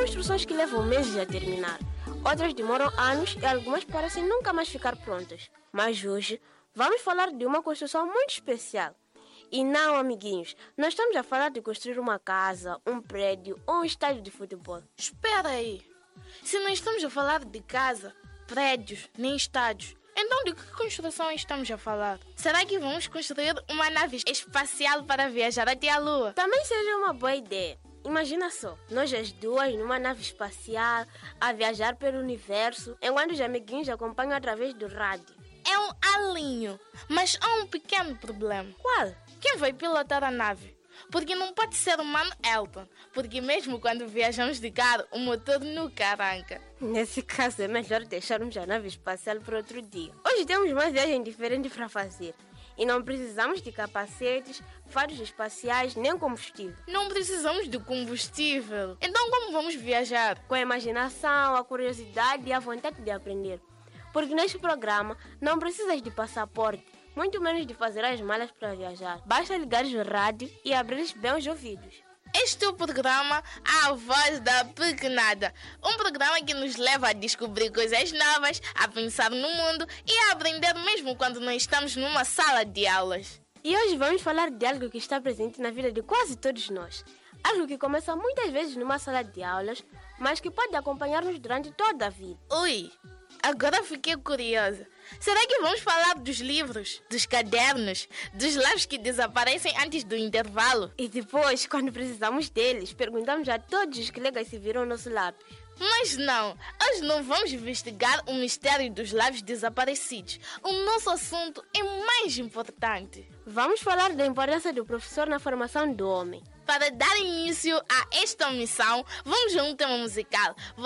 construções que levam meses a terminar. Outras demoram anos e algumas parecem nunca mais ficar prontas. Mas hoje vamos falar de uma construção muito especial. E não, amiguinhos, não estamos a falar de construir uma casa, um prédio ou um estádio de futebol. Espera aí. Se não estamos a falar de casa, prédios, nem estádios, então de que construção estamos a falar? Será que vamos construir uma nave espacial para viajar até a Lua? Também seja uma boa ideia. Imagina só, nós as duas numa nave espacial, a viajar pelo universo, enquanto os amiguinhos acompanham através do rádio. É um alinho, mas há um pequeno problema. Qual? Quem vai pilotar a nave? Porque não pode ser o Mano Elton, porque mesmo quando viajamos de carro, o motor nunca arranca. Nesse caso é melhor deixarmos a nave espacial para outro dia. Hoje temos uma viagem diferente para fazer. E não precisamos de capacetes, faros espaciais, nem combustível. Não precisamos de combustível. Então como vamos viajar? Com a imaginação, a curiosidade e a vontade de aprender. Porque neste programa não precisas de passaporte, muito menos de fazer as malas para viajar. Basta ligares o rádio e abrires bem os ouvidos. Este é o programa A Voz da Pequenada. Um programa que nos leva a descobrir coisas novas, a pensar no mundo e a aprender mesmo quando não estamos numa sala de aulas. E hoje vamos falar de algo que está presente na vida de quase todos nós. Algo que começa muitas vezes numa sala de aulas, mas que pode acompanhar-nos durante toda a vida. Ui, agora fiquei curiosa. Será que vamos falar dos livros, dos cadernos, dos lápis que desaparecem antes do intervalo? E depois, quando precisamos deles, perguntamos a todos os colegas se viram o nosso lápis. Mas não, hoje não vamos investigar o mistério dos lábios desaparecidos. O nosso assunto é mais importante. Vamos falar da importância do professor na formação do homem. Para dar início a esta missão, vamos a um tema musical.